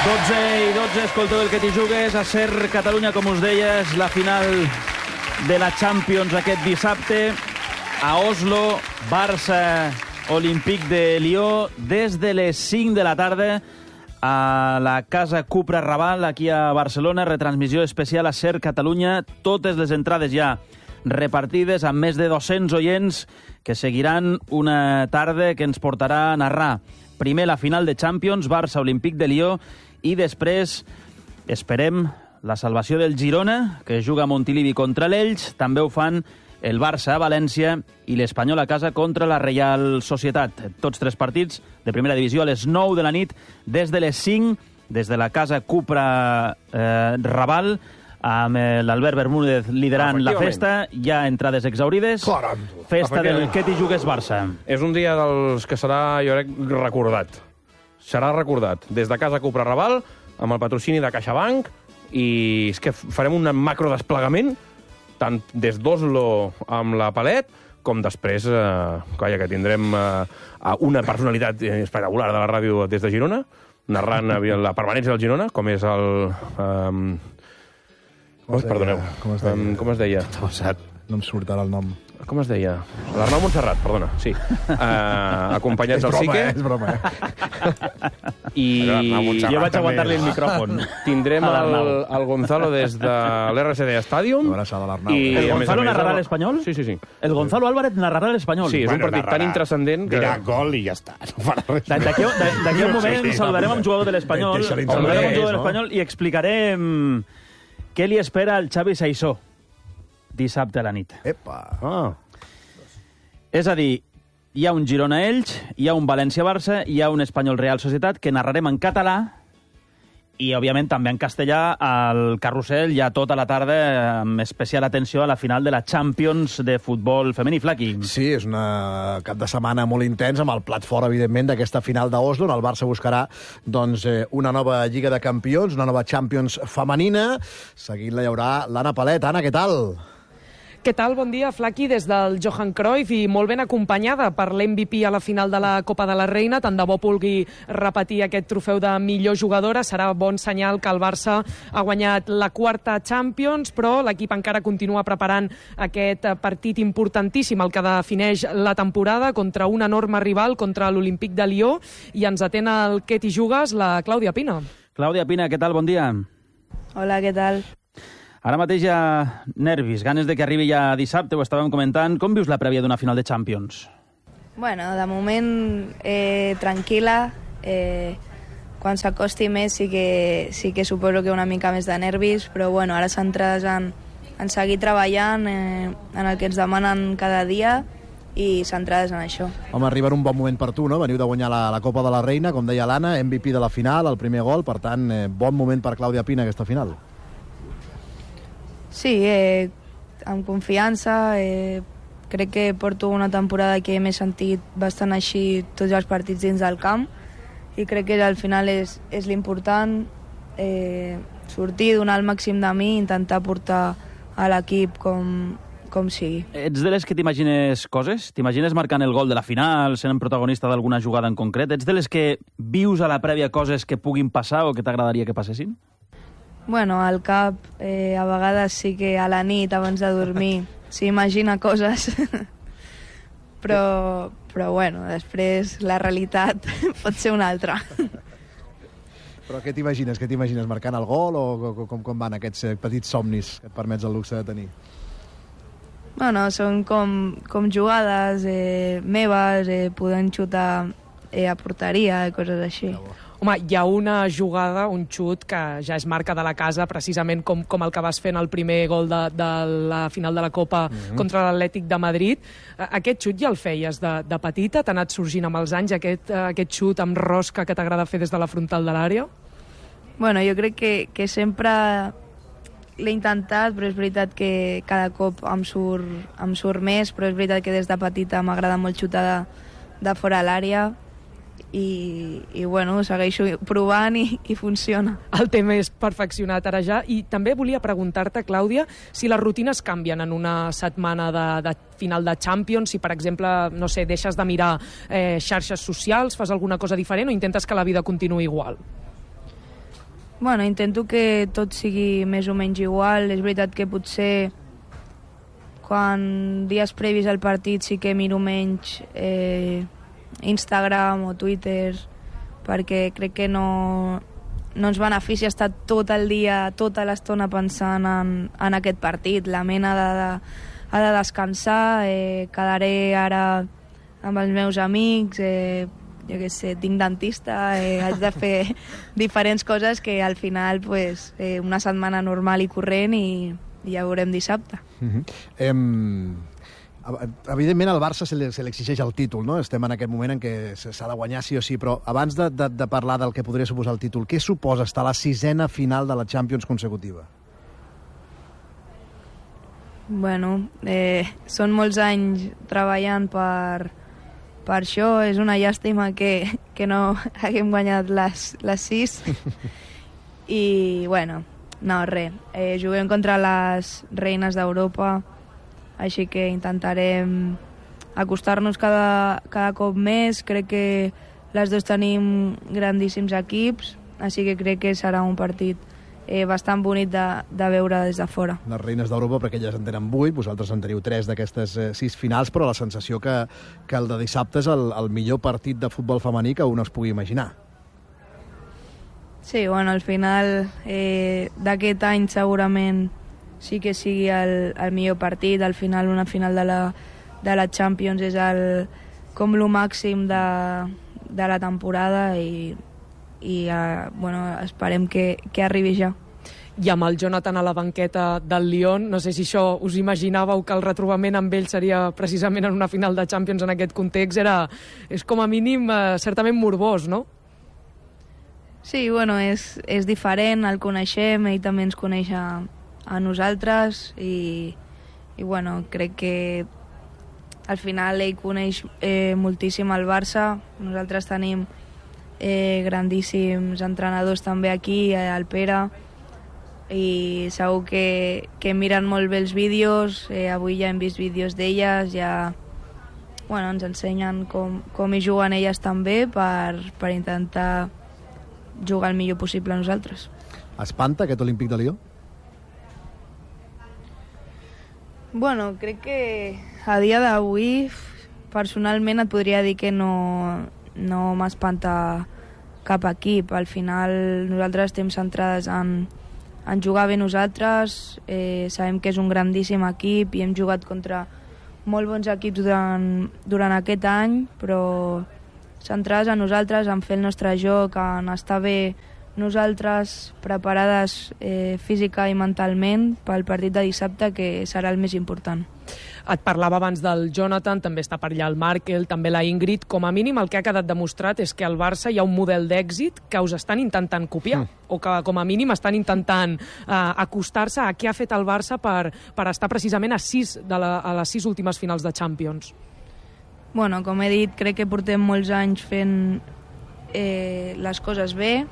12:12, escolteu el que t'hi jugues a Ser Catalunya, com us deies, la final de la Champions aquest dissabte a Oslo, Barça Olímpic de Lió, des de les 5 de la tarda a la Casa Cupra Raval, aquí a Barcelona, retransmissió especial a Ser Catalunya, totes les entrades ja repartides amb més de 200 oients que seguiran una tarda que ens portarà a narrar primer la final de Champions, Barça Olímpic de Lió, i després esperem la salvació del Girona, que juga a Montilivi contra l'Elx. També ho fan el Barça a València i l'Espanyol a casa contra la Reial Societat. Tots tres partits de primera divisió a les 9 de la nit, des de les 5, des de la Casa Cupra Raval, amb l'Albert Bermúdez liderant la festa. Hi ha entrades exaurides. Festa del que t'hi jugues Barça. És un dia dels que serà, jo crec, recordat. Serà recordat. Des de Casa Cupra Raval, amb el patrocini de CaixaBank, i és que farem un macrodesplegament tant des d'Oslo amb la Palet, com després, que tindrem una personalitat espectacular de la ràdio des de Girona, narrant la permanència del Girona, com és el... Perdoneu. Com es deia? No em surt ara el nom. Com es deia? L'Arnau Montserrat, perdona, sí. Acompanyats del Sique. És broma. I jo vaig aguantar-li el micròfon. Tindrem el Gonzalo des de l'RCD Stadium. ¿El Gonzalo narrarà l'Espanyol? Sí. El Gonzalo Álvarez narrarà l'Espanyol. Sí, és un partit tan intrascendent que... Dirà gol i ja està. No farà res. D'aquí un moment saludarem un jugador de l'Espanyol i explicarem què li espera al Xavi Saissó dissabte a la nit. És a dir, hi ha un Girona-Elx, hi ha un València-Barça, hi ha un Espanyol-Real Societat que narrarem en català i, òbviament, també en castellà. Al Carrusel hi ha tota la tarda amb especial atenció a la final de la Champions de futbol femení. Flaqui. Sí, és un cap de setmana molt intens, amb el plat fort, evidentment, d'aquesta final d'Oslo, on el Barça buscarà una nova Lliga de Campions, una nova Champions femenina. Seguint-la hi haurà l'Anna Palet. Anna, què tal? Què tal? Bon dia, Flaqui, des del Johan Cruyff, i molt ben acompanyada per l'MVP a la final de la Copa de la Reina. Tant de bo pugui repetir aquest trofeu de millor jugadora. Serà bon senyal que el Barça ha guanyat la quarta Champions, però l'equip encara continua preparant aquest partit importantíssim, el que defineix la temporada, contra un enorme rival, contra l'Olímpic de Lió, i ens atén el que t'hi jugues, la Clàudia Pina. Clàudia Pina, què tal? Bon dia. Hola, què tal? Ara mateix hi ha nervis, ganes de que arribi ja dissabte, ho estàvem comentant. Com vius la prèvia d'una final de Champions? Bueno, de moment tranquil·la. Quan s'acosti més sí que suposo que una mica més de nervis, però bueno, ara centrades en seguir treballant en el que ens demanen cada dia i centrades en això. Home, arriba en un bon moment per tu, no? Veniu de guanyar la Copa de la Reina, com deia l'Anna, MVP de la final, el primer gol, per tant, bon moment per Clàudia Pina aquesta final. Sí, amb confiança. Crec que porto una temporada que m'he sentit bastant així tots els partits dins del camp, i crec que al final és l'important, sortir, donar el màxim de mi, intentar portar a l'equip com sigui. Ets de les que t'imagines coses? T'imagines marcant el gol de la final, sent protagonista d'alguna jugada en concret? Ets de les que vius a la prèvia coses que puguin passar o que t'agradaria que passessin? Bueno, al cap, a vegades sí que a la nit, abans de dormir, s'imagina coses, però bueno, després la realitat pot ser una altra. Però què t'imagines? Què t'imagines? Marcant el gol o com van aquests petits somnis que et permets el luxe de tenir? Bueno, són com jugades meves, podent xutar a porteria, coses així. Home, hi ha una jugada, un xut, que ja és marca de la casa, precisament com el que vas fer en el primer gol de la final de la Copa contra l'Atlètic de Madrid. Aquest xut ja el feies de petita? T'ha anat sorgint amb els anys aquest xut amb rosca que t'agrada fer des de la frontal de l'àrea? Bueno, jo crec que sempre l'he intentat, però és veritat que cada cop em surt més, però és veritat que des de petita m'agrada molt xutar de fora l'àrea, i bueno, segueixo provant i funciona. El tema és perfeccionat ara ja. I també volia preguntar-te, Clàudia, si les rutines canvien en una setmana de final de Champions, si per exemple, no sé, deixes de mirar xarxes socials, fas alguna cosa diferent o intentes que la vida continuï igual? Bueno, intento que tot sigui més o menys igual. És veritat que potser quan dies previs al partit sí que miro menys Instagram o Twitter, perquè crec que no ens beneficia estar tot el dia, tota l'estona pensant en aquest partit. La ment ha de descansar, quedaré ara amb els meus amics, jo què sé, tinc dentista, haig de fer diferents coses que al final una setmana normal i corrent i ja veurem dissabte. Evidentment al Barça se li exigeix el títol, no? Estem en aquest moment en què s'ha de guanyar sí o sí, però abans de parlar del que podria suposar el títol, què suposa estar a la 6ena final de la Champions consecutiva? Bueno, són molts anys treballant per això. És una llàstima que no haguem guanyat les 6 i bueno, no, res, juguem contra les reines d'Europa, així que intentarem acostar-nos cada cop més. Crec que les dues tenim grandíssims equips, així que crec que serà un partit bastant bonic de veure des de fora. Les reines d'Europa, perquè elles en tenen 8, vosaltres en teniu 3 d'aquestes 6 finals, però la sensació que el de dissabte és el millor partit de futbol femení que un es pugui imaginar. Sí, bueno, al final d'aquest any segurament sí que sigui el millor partit. Al final una final de la Champions és com lo màxim de la temporada i bueno, esperem que arribi ja. I amb el Jonathan a la banqueta del Lyon, no sé si això us imaginàveu que el retrobament amb ell seria precisament en una final de Champions en aquest context, és com a mínim certament morbós, no? Sí, bueno, és diferent, el coneixem, ell també ens coneix a nosaltres i bueno, crec que al final ell coneix moltíssim el Barça. Nosaltres tenim grandíssims entrenadors també aquí, el Pere, i segur que miren molt bé els vídeos. Avui ja hem vist vídeos d'elles, ja bueno, ens ensenyen com hi juguen elles també per intentar jugar el millor possible a nosaltres. Espanta aquest Olímpic de Lió? Bueno, crec que a dia d'avui personalment et podria dir que no m'espanta cap equip. Al final nosaltres estem centrades en jugar bé nosaltres, sabem que és un grandíssim equip i hem jugat contra molt bons equips durant aquest any, però centrades en nosaltres, en fer el nostre joc, en estar bé nosaltres preparades física i mentalment pel partit de dissabte, que serà el més important. Et parlava abans del Jonathan, també està per allà el Markel, també la Ingrid. Com a mínim el que ha quedat demostrat és que al Barça hi ha un model d'èxit que us estan intentant copiar, o que com a mínim estan intentant acostar-se a què ha fet el Barça per estar precisament a les 6 últimes finals de Champions. Bueno, com he dit, crec que portem molts anys fent les coses bé,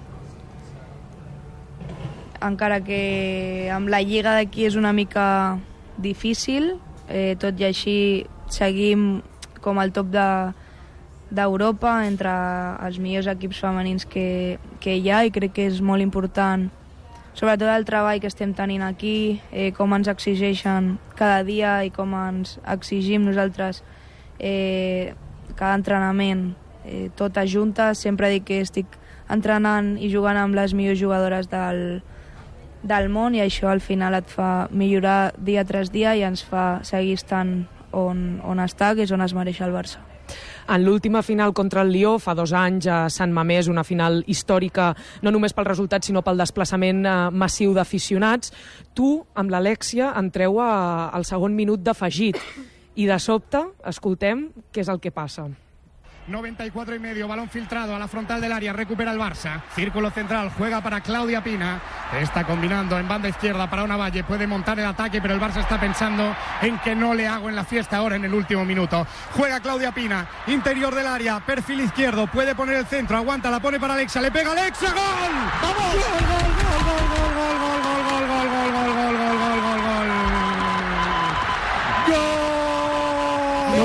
encara que amb la Lliga d'aquí és una mica difícil, tot i així seguim com al top d'Europa, entre els millors equips femenins que hi ha, i crec que és molt important, sobretot el treball que estem tenint aquí, com ens exigeixen cada dia i com ens exigim nosaltres cada entrenament, totes juntes. Sempre dic que estic entrenant i jugant amb les millors jugadores del món, i això al final et fa millorar dia tras dia i ens fa seguir estant on està, que és on es mereix el Barça. En l'última final contra el Lió, fa 2 anys, a Sant Mamés, una final històrica, no només pel resultat, sinó pel desplaçament massiu d'aficionats, tu, amb l'Alexia, entreu al segon minut d'afegit. I de sobte, escoltem què és el que passa. 94 y medio, balón filtrado a la frontal del área, recupera el Barça, círculo central, juega para Claudia Pina, está combinando en banda izquierda para Ona Valle, puede montar el ataque, pero el Barça está pensando en que no le hago en la fiesta ahora en el último minuto. Juega Claudia Pina, interior del área, perfil izquierdo, puede poner el centro, aguanta, la pone para Alexa, le pega Alexa, ¡gol! ¡Vamos! ¡Gol, gol, gol, gol, gol, gol, gol, gol, gol, gol, gol, gol, gol, gol, gol, gol! No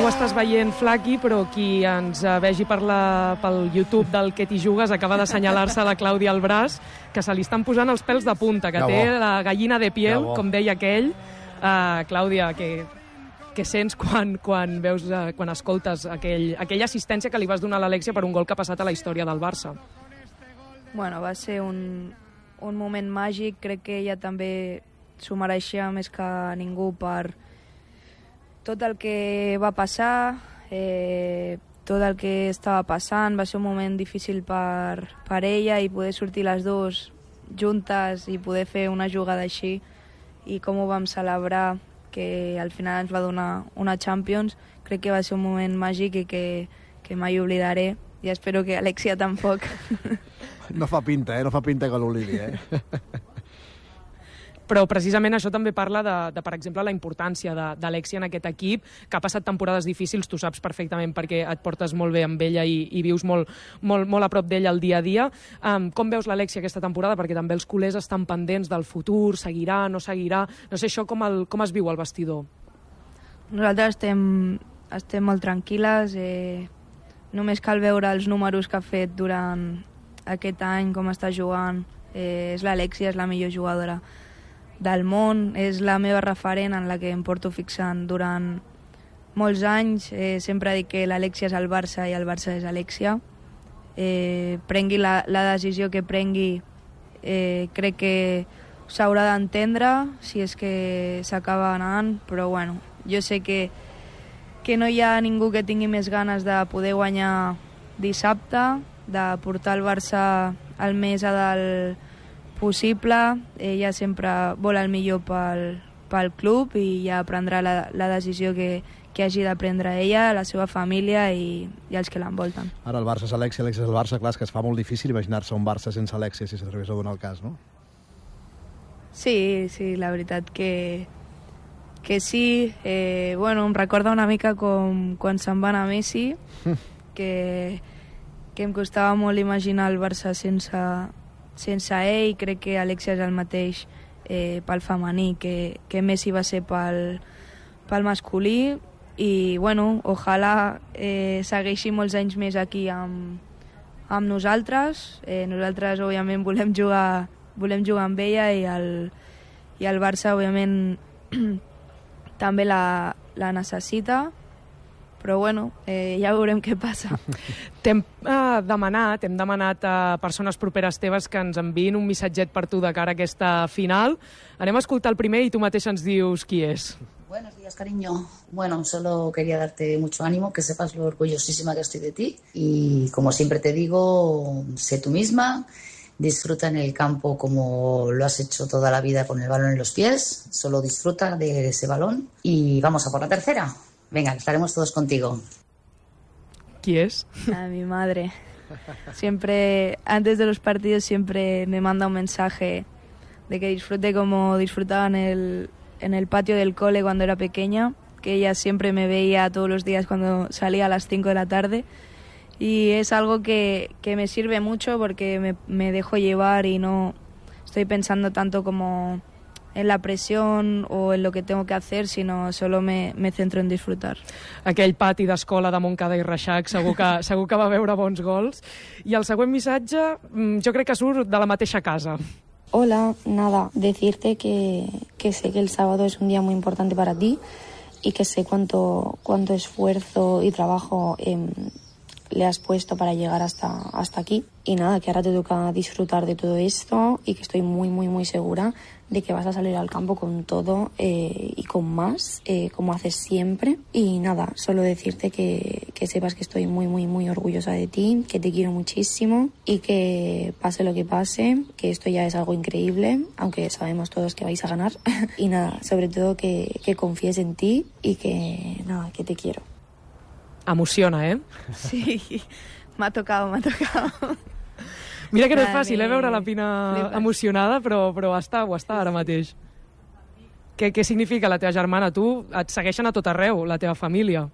ho estàs veient, Flaqui, però qui ens vegi pel YouTube del Que t'hi jugues acaba d'assenyalar-se la Clàudia al braç, que se li estan posant els pèls de punta, que té la gallina de piel, com deia aquell. Clàudia, què sents quan escoltes aquella assistència que li vas donar a l'Alexia per un gol que ha passat a la història del Barça? Bueno, va ser un moment màgic. Crec que ella també s'ho mereixia més que ningú per tot el que va passar, tot el que estava passant. Va ser un moment difícil per ella, i poder sortir les dues juntes i poder fer una jugada així, i com ho vam celebrar, que al final ens va donar una Champions, crec que va ser un moment màgic i que mai oblidaré, i espero que Alexia tampoc. No fa pinta, no fa pinta que l'oblidi, Però precisament això també parla de per exemple, la importància d'Alexia en aquest equip, que ha passat temporades difícils, tu saps perfectament perquè et portes molt bé amb ella i vius molt a prop d'ella el dia a dia. Com veus l'Alexia aquesta temporada? Perquè també els culers estan pendents del futur, seguirà, no seguirà. No sé, això com es viu al vestidor? Nosaltres estem molt tranquil·les. Només cal veure els números que ha fet durant aquest any, com està jugant. És l'Alexia, és la millor jugadora del món, és la meva referent en la que em porto fixant durant molts anys. Sempre dic que l'Alexia és el Barça i el Barça és Alexia. Prengui la decisió que prengui, crec que s'haurà d'entendre si és que s'acaba anant, però bueno, jo sé que no hi ha ningú que tingui més ganes de poder guanyar dissabte, de portar el Barça el més a dalt possible. Ella sempre vol el millor pel club, i ja prendrà la decisió que hagi de prendre ella, la seva família i els que l'envolten. Ara el Barça és Alexia, Alexia és el Barça. Clar, és que es fa molt difícil imaginar-se un Barça sense Alexia, si s'atrevés a donar el cas, no? Sí, la veritat que sí. Bueno, em recorda una mica com quan se'n va anar Messi, que em costava molt imaginar el Barça sense ell. Crec que Alexia és el mateix pel femení que Messi va ser pel masculí, i bueno, ojalà segueixi molts anys més aquí amb nosaltres. Nosaltres òbviament volem jugar amb ella, i el Barça òbviament també la necessita. Però bueno, ja veurem què passa. T'hem demanat a persones properes teves que ens enviïn un missatget per tu de cara a aquesta final. Anem a escoltar el primer i tu mateix ens dius qui és. Buenos días, cariño. Bueno, solo quería darte mucho ánimo, que sepas lo orgullosísima que estoy de ti. Y como siempre te digo, sé tú misma, disfruta en el campo como lo has hecho toda la vida con el balón en los pies. Solo disfruta de ese balón y vamos a por la tercera. Venga, estaremos todos contigo. ¿Quién es? A mi madre. Siempre, antes de los partidos, siempre me manda un mensaje de que disfrute como disfrutaba en el patio del cole cuando era pequeña, que ella siempre me veía todos los días cuando salía a las 5 de la tarde. Y es algo que me sirve mucho porque me dejo llevar y no estoy pensando tanto como en la presión o en lo que tengo que hacer, sino solo me centro en disfrutar. Aquell pati d'escola de Montcada i Reixac segur que va veure bons gols. I el següent missatge jo crec que surt de la mateixa casa. Hola, nada, decirte que sé que el sábado es un día muy importante para ti y que sé cuánto esfuerzo y trabajo le has puesto para llegar hasta aquí. Y nada, que ahora te toca disfrutar de todo esto y que estoy muy, muy, muy segura de que vas a salir al campo con todo y con más, como haces siempre. Y nada, solo decirte que sepas que estoy muy, muy, muy orgullosa de ti, que te quiero muchísimo y que pase lo que pase, que esto ya es algo increíble, aunque sabemos todos que vais a ganar. Y nada, sobre todo que confíes en ti y que nada, que te quiero. Emociona, eh? Sí, m'ha tocado. Mira que no és fàcil, veure la Pina emocionada, però ho està ara mateix. Què significa la teva germana? Tu et segueixen a tot arreu, la teva família.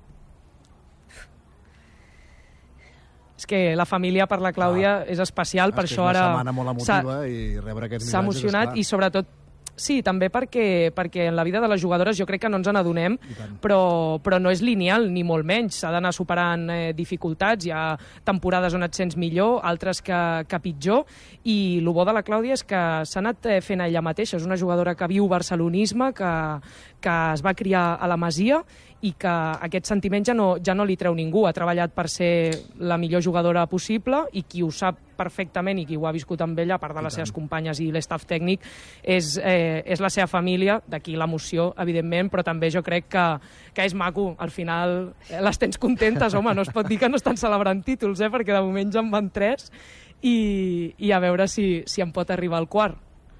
És que la família per la Clàudia és especial, per això ara... És una setmana molt emotiva i rebre aquests missatges, s'ha emocionat i sobretot Sí, també perquè en la vida de les jugadores jo crec que no ens n'adonem, però no és lineal, ni molt menys. S'ha d'anar superant dificultats, hi ha temporades on et sents millor, altres que pitjor, i el bo de la Clàudia és que s'ha anat fent ella mateixa. És una jugadora que viu barcelonisme, que es va criar a la Masia i que aquest sentiment ja no li treu ningú. Ha treballat per ser la millor jugadora possible i qui ho sap perfectament i qui ho ha viscut amb ella, a part de les seves companyes i l'estaf tècnic, és la seva família, d'aquí l'emoció, evidentment, però també jo crec que és maco. Al final les tens contentes, home, no es pot dir que no estan celebrant títols, perquè de moment ja en van 3 i a veure si en pot arribar al quart.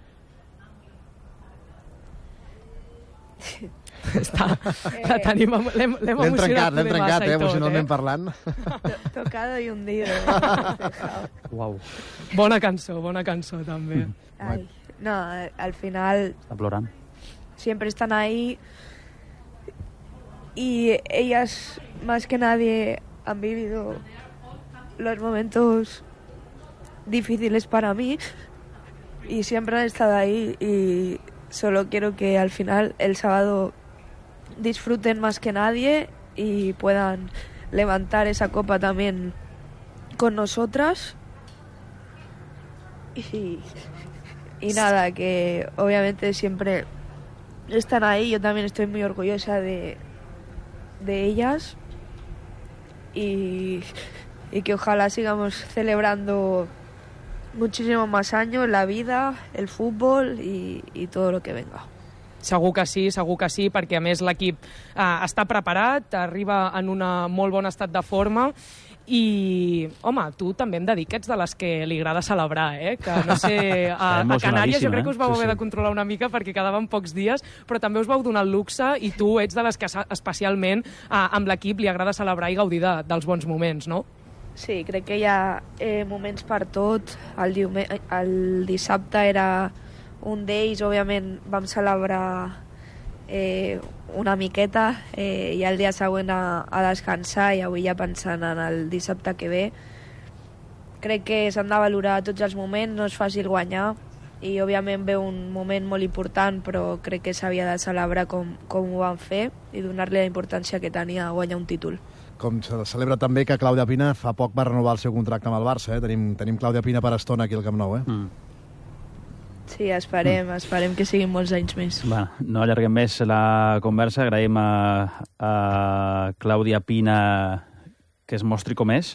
La tenim, l'hem emocionat. L'hem trencat, emocionalment parlant. Tocado y hundido. Uau. Bona cançó, també. Ay, no, al final... Està plorant. Siempre están ahí y ellas, más que nadie, han vivido los momentos difíciles para mí y siempre han estado ahí y solo quiero que al final, el sábado, disfruten más que nadie y puedan levantar esa copa también con nosotras y nada, que obviamente siempre están ahí. Yo también estoy muy orgullosa de ellas y que ojalá sigamos celebrando muchísimo más años la vida, el fútbol y todo lo que venga. Segur que sí, perquè a més l'equip està preparat, arriba en un molt bon estat de forma i, home, tu també em dir que ets de les que li agrada celebrar, que no sé, a Canàries jo crec que us vau haver de controlar una mica perquè quedaven pocs dies, però també us vau donar el luxe i tu ets de les que especialment amb l'equip li agrada celebrar i gaudir dels bons moments, no? Sí, crec que hi ha moments per tot. El dissabte era un d'ells, òbviament vam celebrar una miqueta i el dia següent a descansar i avui ja pensant en el dissabte que ve. Crec que s'han de valorar tots els moments, no és fàcil guanyar i òbviament ve un moment molt important, però crec que s'havia de celebrar com ho van fer i donar-li la importància que tenia a guanyar un títol. Com se celebra també que Clàudia Pina fa poc va renovar el seu contracte amb el Barça. Tenim Clàudia Pina per estona aquí al Camp Nou. Sí, esperem que siguin molts anys més. Bueno, no allarguem més la conversa. Agraïm a Clàudia Pina que es mostri com és.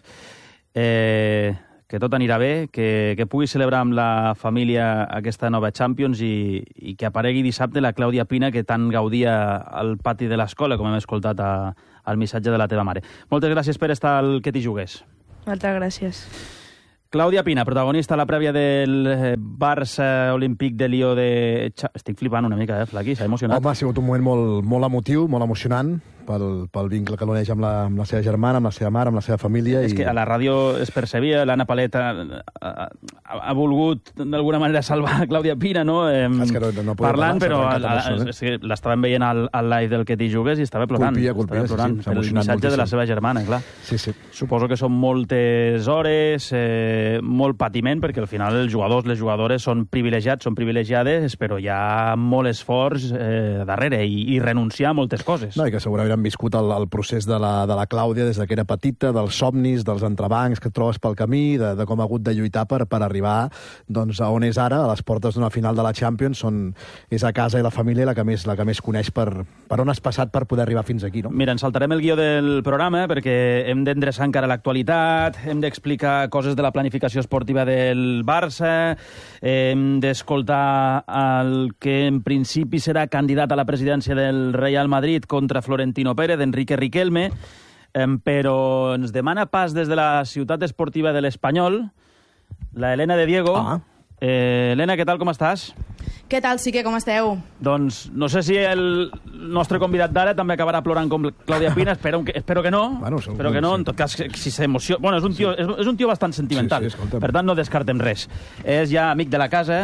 Que tot anirà bé, que pugui celebrar amb la família aquesta nova Champions i que aparegui dissabte la Clàudia Pina que tant gaudia al pati de l'escola, com hem escoltat al missatge de la teva mare. Moltes gràcies per estar al Que t'hi jugués. Moltes gràcies. Clàudia Pina, protagonista a la prèvia del Barça Olímpic de Lió de... Estic flipant una mica, Flaqui, s'ha emocionat. Home, ha sigut un moment molt emotiu, molt emocionant, pel vincle que l'uneix amb la seva germana, amb la seva mare, amb la seva família. És que a la ràdio es percebia, l'Anna Paleta ha volgut d'alguna manera salvar Clàudia Pina, no? Parlant, però l'estàvem veient al live del Que t'hi jugues i estava plorant. Colpia, plorant pel missatge de la seva germana, clar. Sí. Suposo que són moltes hores, molt patiment, perquè al final els jugadors, les jugadores són privilegiats, són privilegiades, però hi ha molt esforç darrere i renunciar a moltes coses. No, i que segurament han viscut el procés de la Clàudia des que era petita, dels somnis, dels entrebancs que et trobes pel camí, de com ha hagut de lluitar per arribar doncs, a on és ara, a les portes d'una final de la Champions, és a casa i la família la que més coneix per on has passat per poder arribar fins aquí, no? Mira, ens saltarem el guió del programa perquè hem d'endreçar encara l'actualitat, hem d'explicar coses de la planificació esportiva del Barça, hem d'escoltar el que en principi serà candidat a la presidència del Real Madrid contra Florentino Pérez, Enrique Riquelme, però ens demana pas des de la ciutat esportiva de l'Espanyol, la Helena de Diego. Helena, què tal, com estàs? Què tal, Sique, com esteu? Doncs no sé si el nostre convidat d'ara també acabarà plorant com Clàudia Pina, espero que no, espero que no, en tot cas, si s'emociona... Bueno, és un tio bastant sentimental, per tant no descartem res. És ja amic de la casa,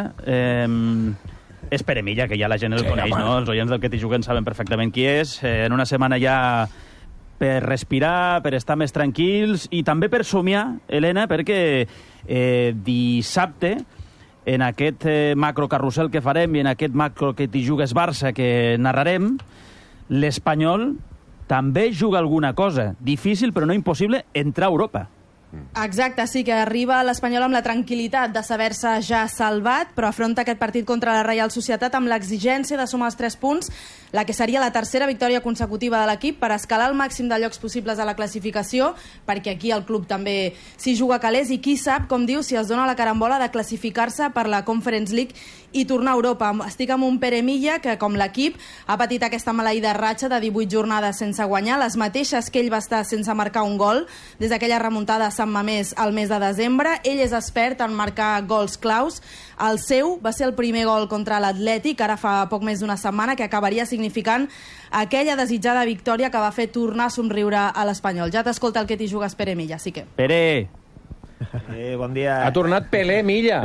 és Pere Milla, que ja la gent el coneix, no? Els oients del Que t'hi juguen saben perfectament qui és. En una setmana ja per respirar, per estar més tranquils i també per somiar, Helena, perquè dissabte en aquest macrocarrusel que farem i en aquest macro que t'hi jugues Barça que narrarem, l'Espanyol també juga alguna cosa. Difícil, però no impossible, entrar a Europa. Exacte, sí, que arriba l'Espanyol amb la tranquil·litat de saber-se ja salvat, però afronta aquest partit contra la Reial Societat amb l'exigència de sumar els 3 punts, la que seria la tercera victòria consecutiva de l'equip per escalar el màxim de llocs possibles a la classificació, perquè aquí el club també s'hi juga calés i qui sap, com diu, si es dona la carambola de classificar-se per la Conference League i tornar a Europa. Estic amb un Pere Milla que, com l'equip, ha patit aquesta maleïda ratxa de 18 jornades sense guanyar, les mateixes que ell va estar sense marcar un gol des d'aquella remuntada a Sant Mamés al mes de desembre. Ell és expert en marcar gols claus. El seu va ser el primer gol contra l'Atlètic, ara fa poc més d'una setmana, que acabaria significant aquella desitjada victòria que va fer tornar a somriure a l'Espanyol. Ja t'escolta el que t'hi jugues, Pere Milla, sí que... Pere! Bon dia. Ha tornat Pelé Milla.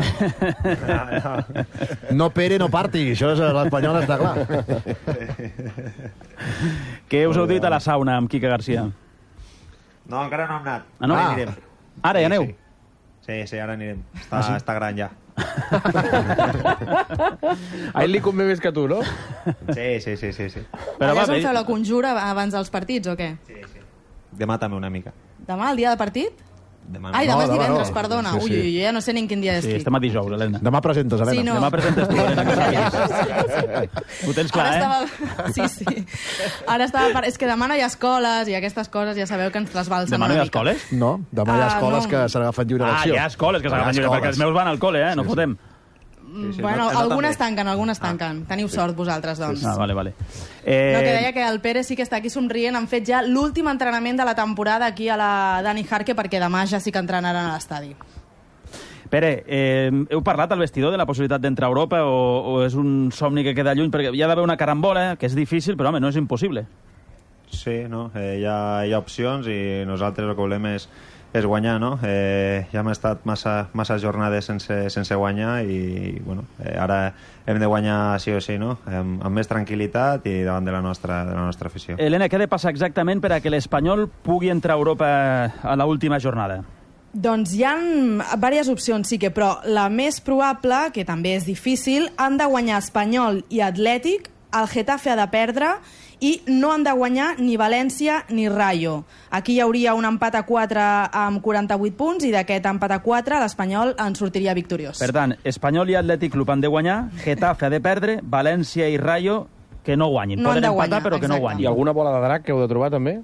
No Pere, no parti. Això és l'Espanyol, està clar. Què us heu dit a la sauna amb Quique Garcia? No, encara no hem anat. Ah, no? Ara anirem. Ara ja aneu? Sí, ara anirem. Està gran ja. A ell li convé més que tu, no? Sí. Però allà és on feu la conjura abans dels partits, o què? Sí. Demà també una mica. Demà, el dia de partit? Demà Ai, demà és divendres, no. perdona. Sí. Ui, ja no sé ni en quin dia estic. Sí, estem a dijous, Helena. Demà presentes, Helena. Sí, no. Demà presentes tu, Helena, que saps. Ho tens clar, Sí. Ara estava... És que demà no hi ha escoles i aquestes coses ja sabeu que ens les balsen Demà no una hi ha mica. escoles? No, demà hi ha escoles no. que s'agafen lliure d'acció. Hi ha escoles que s'agafen lliure, perquè els meus van al col·le, no fotem. Bueno, algunes tanquen. Teniu sort vosaltres, doncs. Ah, vale. No, que deia que el Pere sí que està aquí somrient. Han fet ja l'últim entrenament de la temporada aquí a la Dani Jarque, perquè demà ja sí que entrenaran a l'estadi. Pere, heu parlat al vestidor de la possibilitat d'entrar a Europa o és un somni que queda lluny? Perquè hi ha d'haver una carambola, que és difícil, però home, no és impossible. Sí, no? Hi ha opcions i nosaltres el que volem és guanyar, no? Ja hem estat massa jornades sense guanyar i bueno, ara hem de guanyar sí o sí, no? Amb més tranquil·litat i davant de la nostra afició. Helena, què ha de passar exactament per a que l'Espanyol pugui entrar a Europa a l'última jornada? Doncs hi ha diverses opcions, sí que, però la més probable, que també és difícil, han de guanyar Espanyol i Atlètic, el Getafe ha de perdre i no han de guanyar ni València ni Rayo. Aquí hi hauria un empat a 4 amb 48 punts i d'aquest empat a 4 l'Espanyol en sortiria victoriós. Per tant, Espanyol i Atlètic Club han de guanyar, Getafe ha de perdre, València i Rayo que no guanyin. No Poden han de empatar, guanyar, però que no exacte. guanyin. I alguna bola de drac que heu de trobar, també?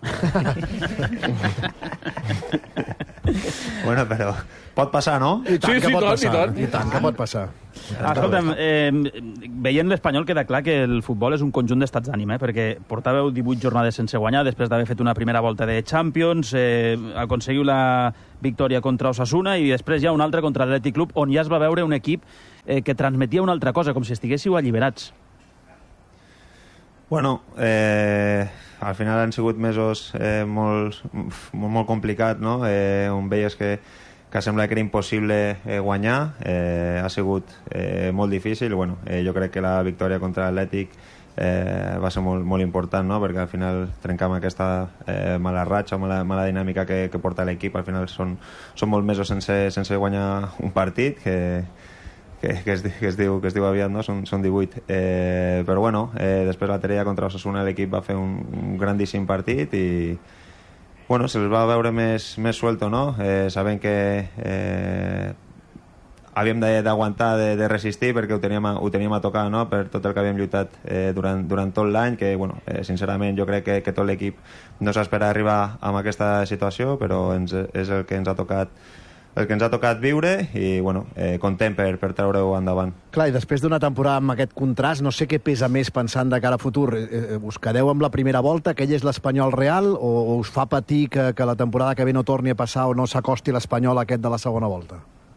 Bueno, però pot passar, no? I tant que pot passar. tant. I tant que pot passar. Escolta'm, veient l'Espanyol queda clar que el futbol és un conjunt d'estats d'ànim, perquè portàveu 18 jornades sense guanyar després d'haver fet una primera volta de Champions, aconseguiu la victòria contra Osasuna i després hi ha una altra contra l'Atlètic Club on ja es va veure un equip que transmetia una altra cosa, com si estiguéssiu alliberats. Bueno, al final han sigut mesos molt complicats, no? On veies que sembla que era impossible guanyar. Ha sigut molt difícil. Bueno, jo crec que la victòria contra l'Atlètic va ser molt important, no? Perquè al final trencam aquesta mala ratxa, mala dinàmica que porta l'equip. Al final són molts mesos sense guanyar un partit que es diu aviat, no? Són 18. Però bueno, després l'altre dia contra Osasuna l'equip va fer un grandíssim partit i bueno, se'ls va veure més suelto, no? Sabent que havíem d'aguantar, de resistir, perquè ho teníem a tocar, no? Per tot el que havíem lluitat durant tot l'any, que bueno, sincerament jo crec que tot l'equip no s'espera arribar a aquesta situació, però és el que ens ha tocat viure i bueno, content per treure-ho endavant. Clar, i després d'una temporada amb aquest contrast, no sé què pesa més pensant de cara a futur. Us quedeu amb la primera volta, que ell és l'Espanyol real, o us fa patir que la temporada que ve no torni a passar o no s'acosti l'Espanyol aquest de la segona volta?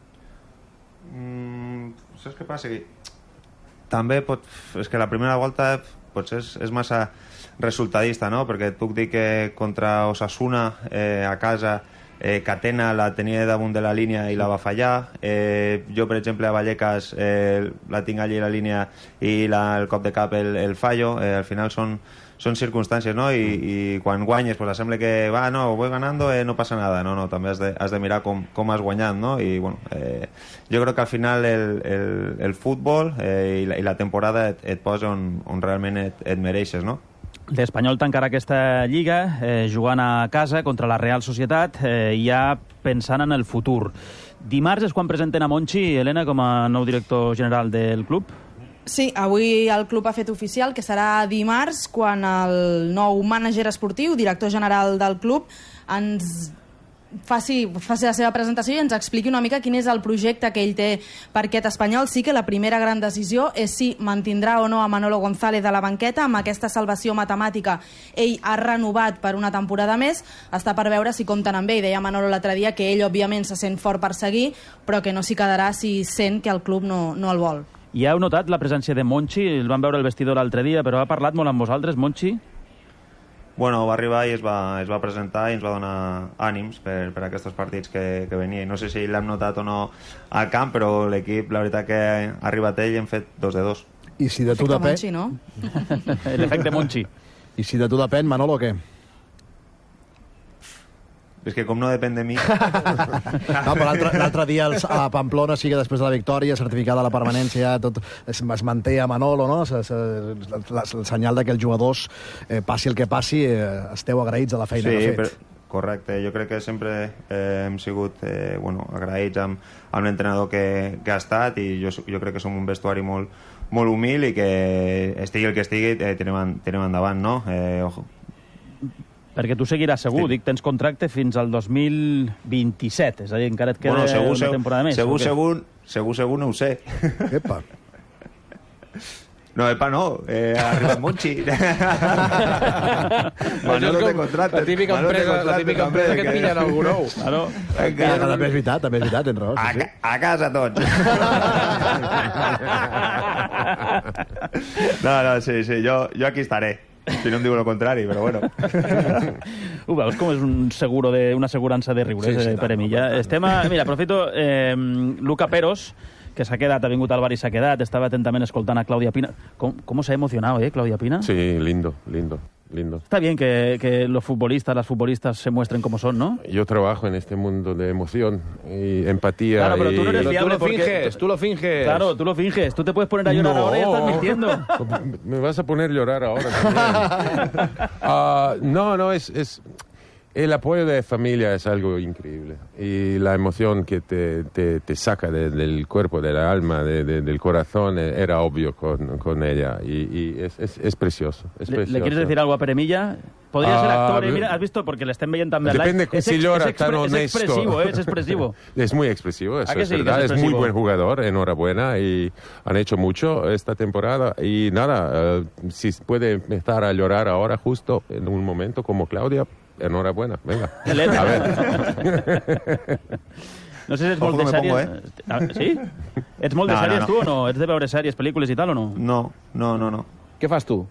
Saps què passa? També és que la primera volta potser és massa resultadista, no? Perquè et puc dir que contra Osasuna a casa Catena la tenia damunt de la línia i la va fallar. Jo, per exemple, a Vallecas la tinc allí a la línia i el cop de cap el fallo. Al final són circumstàncies, no? I quan guanyes, pues sembla que voy ganando, no passa nada. No, també has de mirar com has guanyat, no? I bueno, jo crec que al final el futbol i la temporada et posa on realment et mereixes, no? L'Espanyol tancarà aquesta lliga jugant a casa contra la Real Societat, ja pensant en el futur. Dimarts és quan presenten a Monchi, Helena, com a nou director general del club? Sí, avui el club ha fet oficial que serà dimarts quan el nou mànager esportiu, director general del club, ens faci la seva presentació i ens expliqui una mica quin és el projecte que ell té per aquest Espanyol. Sí que la primera gran decisió és si mantindrà o no a Manolo González a la banqueta. Amb aquesta salvació matemàtica ell ha renovat per una temporada més. Està per veure si compten amb ell. Deia Manolo l'altre dia que ell òbviament se sent fort per seguir, però que no s'hi quedarà si sent que el club no el vol. I heu notat la presència de Monchi? El vam veure al vestidor l'altre dia, però ha parlat molt amb vosaltres, Monchi? Bueno, va arribar i es va presentar i ens va donar ànims per aquests partits que venia. No sé si l'hem notat o no al camp, però l'equip, la veritat que ha arribat ell i hem fet 2 de 2. I si de tu depèn... Monchi, no? L'efecte Monchi. I si de tu depèn, Manolo, què? És que com no depèn de mi... No, però l'altre dia a Pamplona sí que després de la victòria, certificada la permanència, tot es manté a Manolo, no? El senyal que els jugadors, passi el que passi, esteu agraïts a la feina que ha fet. Correcte, jo crec que sempre hem sigut agraïts amb l'entrenador que ha estat, i jo crec que som un vestuari molt humil i que estigui el que estigui tirem endavant, no? Perquè tu seguiràs segur, sí. Dic, tens contracte fins al 2027, és a dir, encara et queda una temporada més. Segur no ho sé. Epa. No, epa, no, ha arribat Monchi. Manolo té contracte. La típica empresa que et pillen algú nou. També és veritat, tens raó. A casa tots. No, sí, jo aquí estaré. Si no em diu el contrari, però bueno. Ho veus com és una assegurança de riure, sí, per Emilla. Mira, aprofito, Luca Peros, que s'ha quedat, ha vingut al bar i s'ha quedat, estava atentament escoltant a Claudia Pina. ¿Cómo se ha emocionado, Claudia Pina? Sí, lindo. Está bien que los futbolistas, las futbolistas se muestren como son, ¿no? Yo trabajo en este mundo de emoción y empatía. Claro, pero tú no eres fiable tú lo finges. Claro, tú lo finges. Tú te puedes poner a llorar ahora y estás mintiendo. Me vas a poner a llorar ahora. No, es... El apoyo de familia es algo increíble y la emoción que te saca del cuerpo, del alma, del corazón, era obvio con ella y es precioso. ¿Le quieres decir algo a Peremilla? Podría ser actor, mira, has visto, porque le estén viendo también. Depende si llora tan honesto. Es expresivo. Es muy expresivo, eso es sí, verdad. Es muy buen jugador, enhorabuena, y han hecho mucho esta temporada. Y nada, si puede empezar a llorar ahora justo en un momento como Claudia, enhorabuena, venga. A ver. No sé si ets molt de sèries... Sí? Ets molt de sèries tu o no? Ets de veure sèries, pel·lícules i tal o no? No. Què fas tu?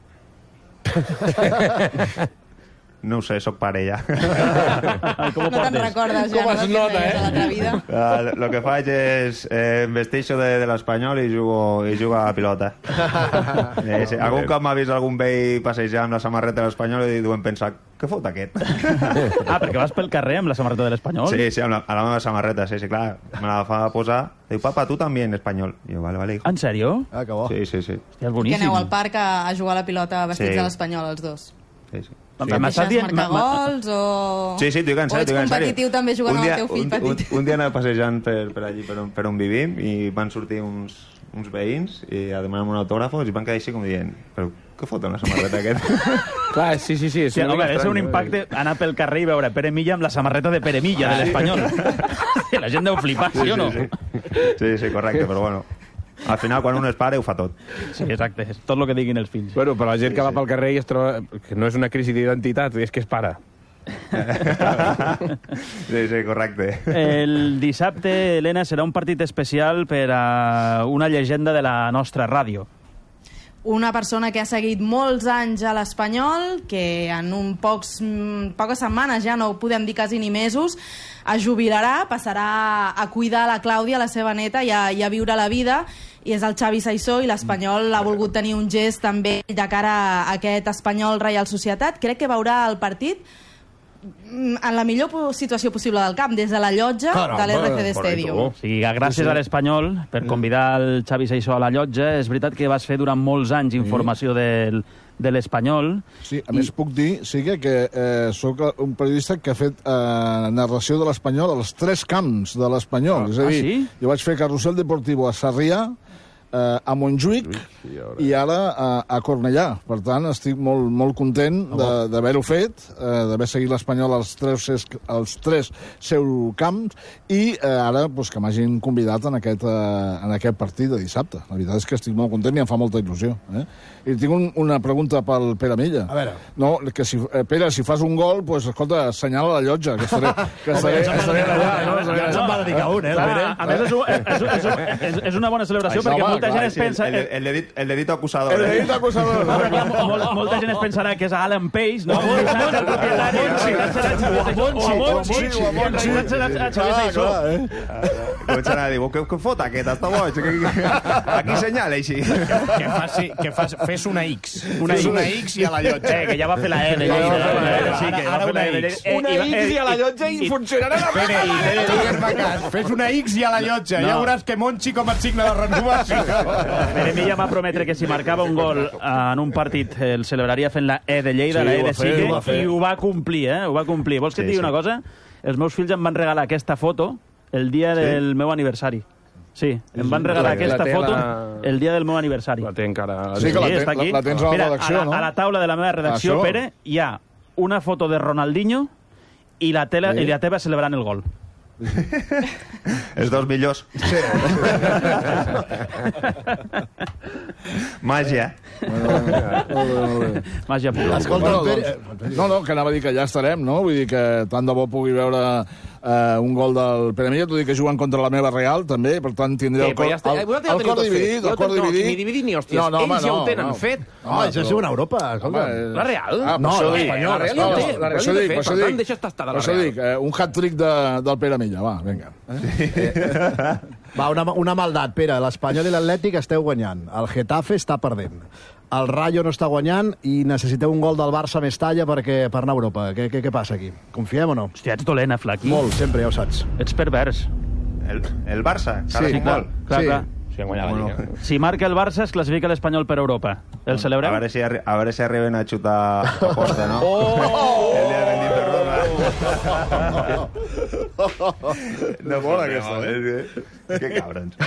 No ho sé, soc pare ja. No te'n recordes ja, com es nota, de l'altra vida. Lo que faig és vestir-se de l'Espanyol i jugo a la pilota. Algun cop m'ha vist algun vell passejar amb la samarreta de l'Espanyol i deuen pensar, què fot aquest? Perquè vas pel carrer amb la samarreta de l'Espanyol? Sí, amb la meva samarreta, sí, clar. Me la fa posar. Diu, papa, tu també en espanyol. I jo, vale, hijo. En sèrio? Que bo. Sí. Hòstia, és boníssim. Que aneu al parc a jugar a la pilota vestits de l'Espanyol, els dos. Sí. M'estàs dient marcar gols o... Sí, t'ho dic en sèrio. O ets competitiu també jugant amb el teu fill petit? Un dia anava passejant per allí, per on vivim, i van sortir uns veïns i a demanar un autògrafo i van quedar així com dient, però què foten la samarreta aquest? Clar, sí. És un impacte anar pel carrer i veure Peremilla amb la samarreta de Peremilla, de l'Espanyol. La gent deu flipar, sí o no? Sí, correcte, però bueno. Al final, quan un és pare, ho fa tot. Sí, exacte, és tot el que diguin els fills. Bueno, però la gent que va pel carrer i es troba que no és una crisi d'identitat, és que és pare. Sí, correcte. El dissabte, Helena, serà un partit especial per a una llegenda de la nostra ràdio. una persona que ha seguit molts anys a l'Espanyol, que en poques setmanes, ja no ho podem dir quasi ni mesos, es jubilarà, passarà a cuidar la Clàudia, la seva neta, i a viure la vida, i és el Xavi Saissó, i l'Espanyol ha volgut tenir un gest també de cara a aquest Espanyol Reial Societat. Crec que veurà el partit en la millor situació possible del camp, des de la llotja de l'RCD Stadium. O sigui, gràcies a l'Espanyol per convidar el Xavi Saissó a la llotja. És veritat que vas fer durant molts anys informació de l'Espanyol. Sí, a més puc dir, Sigue, que sóc un periodista que ha fet narració de l'Espanyol als 3 camps de l'Espanyol. És a dir, jo vaig fer Carrusel Deportivo a Sarrià, a Montjuïc i ara a Cornellà. Per tant, estic molt content d'haver-ho fet, d'haver seguit l'Espanyol als 3 seus camps i ara que m'hagin convidat en aquest partit de dissabte. La veritat és que estic molt content i em fa molta il·lusió. I tinc una pregunta pel Pere Milla. A veure. No, que Pere, si fas un gol, escolta, assenyala la llotja, que estaré allà. Ja ens en va dedicar un, Pere? A més, és una bona celebració perquè molta gent es pensa... El dedito acusador. El dedito acusador. Molta gent es pensarà que és Alan Pace, no? Començarà a dir, què fot aquest? Està boig. Aquí senyala, així. Que fes una X. Una X i a la llotja. Que ja va fer la L. Ara una X. Una X i a la llotja i funcionarà la Pere, fes una X i a la llotja. Ja veuràs que Monchi com a signe de renovació. Pere Milla va prometre que si marcava un gol en un partit el celebraria fent la E de Lleida, la E de Sigue, i ho va complir, Ho va complir. Vols que et digui una cosa? Els meus fills em van regalar aquesta foto el dia del meu aniversari. Sí, em van regalar aquesta foto el dia del meu aniversari. La té encara... Sí, que la tens a la redacció, no? A la taula de la meva redacció, Pere, hi ha una foto de Ronaldinho i la teva celebrant el gol. Els dos millors. Sí. Màgia. Màgia pura. Escolta, No, que anava a dir que ja estarem, no? Vull dir que tant de bo pugui veure un gol del Pere Milla, t'ho dic que juguen contra la meva Real, també, per tant tindré el cor dividit. El cor dividit. Ni dividit ni hòsties. Ells ja ho tenen fet. Home, ells ja juguen a Europa, escolta. La Real? No, l'Espanyol. La Real ja ho té. La Real ja ho té. Per tant, deixa estar de la Real. Dic, un hat-trick del Pere Milla, va, vinga. Va, una maldat, Pere. L'Espanyol i l'Atlètic esteu guanyant. El Getafe està perdent. El Rayo no està guanyant i necessiteu un gol del Barça més talla per anar a Europa. Què passa aquí? Confiem o no? Hòstia, ets dolent, Flaqui. Molt, sempre, ja ho saps. Ets pervers. El Barça? Sí, clar. Si han guanyat la Lliga. Si marca el Barça, es classifica l'Espanyol per Europa. El celebrem? A veure si arriben a xutar a posta, no? El dia del Benito Roda. No bona aquesta, Que cabrons.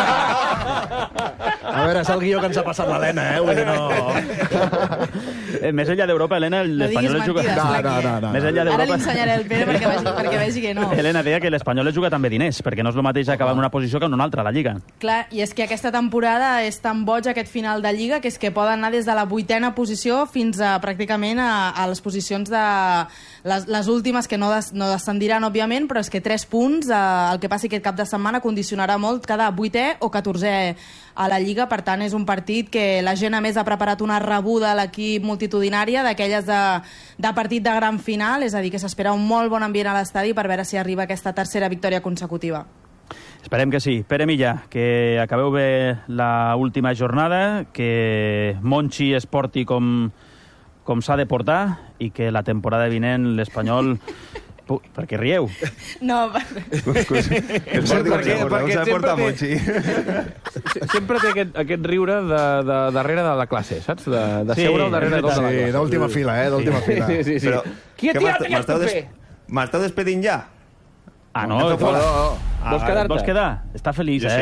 A veure, és el guió que ens ha passat l'Helena, Vull dir, no... Més enllà d'Europa, Helena, l'Espanyol es juga... No. Més enllà d'Europa... Ara li ensenyaré el Pere perquè vegi que no. Helena deia que l'Espanyol es juga també diners, perquè no és el mateix acabar en una posició que en una altra a la Lliga. Clar, i és que aquesta temporada és tan boig aquest final de Lliga que és que poden anar des de la 8ª posició fins a pràcticament a les posicions de les últimes, que no descendiran, òbviament, però és que 3 punts, el que passi aquest cap de setmana, condicionarà molt cada 8è o 14è a la Lliga. Per tant, és un partit que la gent, a més, ha preparat una rebuda a l'equip multitudinària, d'aquelles de partit de gran final, és a dir, que s'espera un molt bon ambient a l'estadi per veure si arriba aquesta 3ª victòria consecutiva. Esperem que sí. Pere Milla, que acabeu bé la última jornada, que Monchi es porti com s'ha de portar i que la temporada vinent l'Espanyol... Per què rieu? No, perquè s'ha de portar Monchi. Sempre té aquest riure darrere de la classe, saps? De seure al darrere de tota la classe. Sí, d'última fila, d'última fila. Sí. Però qui ha tirat aquest paper? M'esteu despedint ja? No. Vols quedar? Està feliç,